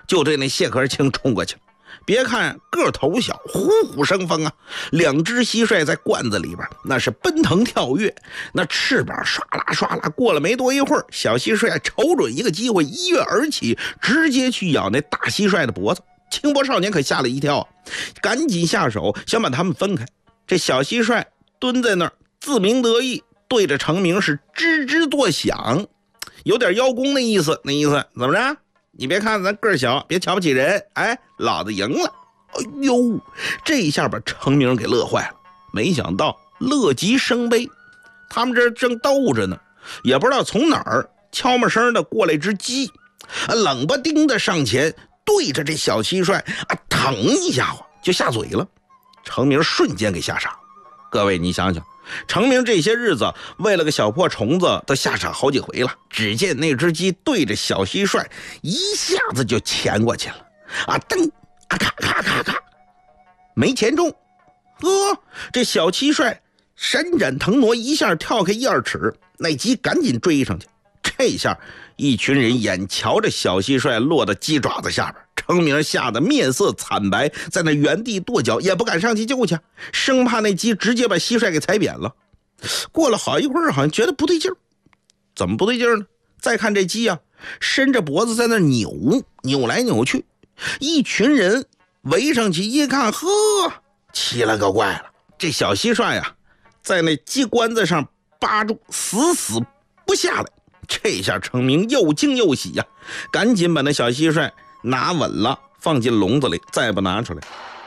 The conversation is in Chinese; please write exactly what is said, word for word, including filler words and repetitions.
就对那谢可清冲过去。别看个头小，虎虎生风啊！两只蟋蟀在罐子里边，那是奔腾跳跃，那翅膀唰啦唰啦。过了没多一会儿，小蟋蟀瞅准一个机会，一跃而起，直接去咬那大蟋蟀的脖子。轻薄少年可吓了一跳啊，赶紧下手想把他们分开。这小蟋蟀蹲在那儿，自鸣得意，对着程明是吱吱作响，有点邀功的意思。那意思怎么着？你别看咱个小，别瞧不起人，哎，老子赢了！哎呦，这一下把程明给乐坏了。没想到乐极生悲，他们这正斗着呢，也不知道从哪儿悄没声的过来只鸡，冷不丁的上前对着这小蟋蟀啊，腾一下就下嘴了。程明瞬间给吓傻了。各位你想想，程明这些日子为了个小破虫子都吓傻好几回了。只见那只鸡对着小蟋蟀一下子就潜过去了，啊噔啊咔咔咔咔，没潜中。呵，这小蟋蟀伸展腾挪，一下跳开一二尺，那鸡赶紧追上去。这下一群人眼瞧着小蟋蟀落到鸡爪子下边，程明吓得面色惨白，在那原地跺脚，也不敢上去救去，生怕那鸡直接把蟋蟀给踩扁了。过了好一会儿，好像觉得不对劲儿。怎么不对劲儿呢？再看这鸡啊，伸着脖子在那扭扭来扭去，一群人围上去一看，呵，奇了个怪了，这小蟋蟀啊在那鸡冠子上扒住，死死不下来。这下程明又惊又喜呀、啊，赶紧把那小蟋蟀拿稳了，放进笼子里，再不拿出来